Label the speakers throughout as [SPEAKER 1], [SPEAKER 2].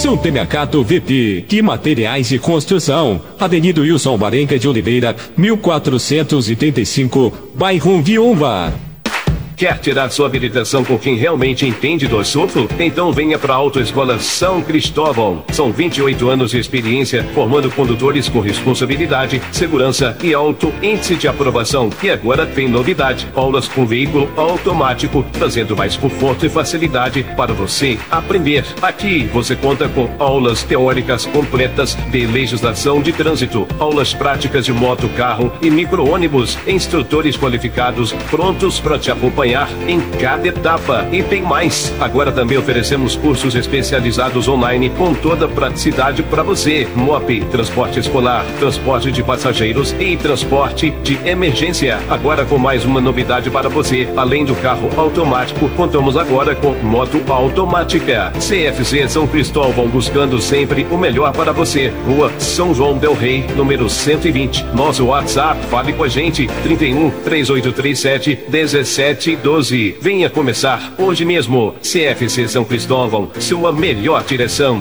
[SPEAKER 1] Supermercado VP, que materiais de construção. Avenida Wilson Barenca de Oliveira, 1485, bairro Viúva.
[SPEAKER 2] Quer tirar sua habilitação com quem realmente entende do assunto? Então venha para a Autoescola São Cristóvão. São 28 anos de experiência formando condutores com responsabilidade, segurança e alto índice de aprovação. E agora tem novidade: aulas com veículo automático, trazendo mais conforto e facilidade para você aprender. Aqui você conta com aulas teóricas completas de legislação de trânsito, aulas práticas de moto, carro e micro-ônibus, instrutores qualificados prontos para te acompanhar em cada etapa. E tem mais: agora também oferecemos cursos especializados online com toda a praticidade para você. MOP, transporte escolar, transporte de passageiros e transporte de emergência. Agora com mais uma novidade para você: além do carro automático, contamos agora com moto automática. CFC São Cristóvão, buscando sempre o melhor para você. Rua São João del Rei, número 120. Nosso WhatsApp, fale com a gente: 31 3837 1712. Venha começar hoje mesmo. CFC São Cristóvão, sua melhor direção.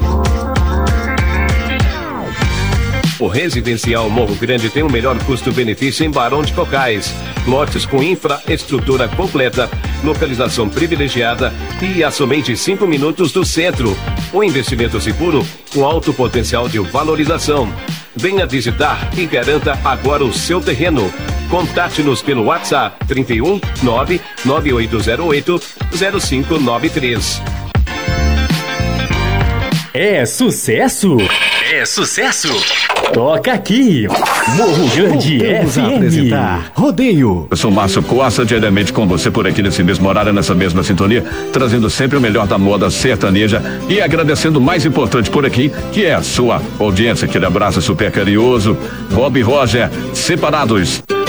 [SPEAKER 2] O Residencial Morro Grande tem o melhor custo-benefício em Barão de Cocais. Lotes com infraestrutura completa, localização privilegiada e a somente 5 minutos do centro. Um investimento seguro com alto potencial de valorização. Venha visitar e garanta agora o seu terreno. Contate-nos pelo WhatsApp 31 99808 0593.
[SPEAKER 3] É sucesso? É sucesso! Toca aqui, Morro Grande
[SPEAKER 4] Voltamos a
[SPEAKER 3] FM.
[SPEAKER 4] apresentar Rodeio.
[SPEAKER 5] Eu sou Márcio Costa, diariamente com você por aqui nesse mesmo horário, nessa mesma sintonia, trazendo sempre o melhor da moda sertaneja e agradecendo o mais importante por aqui, que é a sua audiência. Aquele abraço super carinhoso. Bob e Roger, separados.